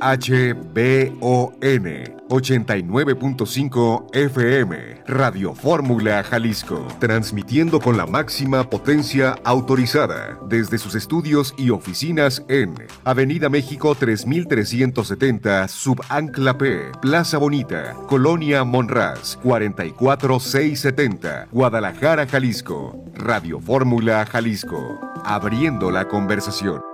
HBON 89.5 FM, Radio Fórmula Jalisco, transmitiendo con la máxima potencia autorizada desde sus estudios y oficinas en Avenida México 3370, Subancla P, Plaza Bonita, Colonia Monraz, 44670, Guadalajara, Jalisco. Radio Fórmula Jalisco, abriendo la conversación.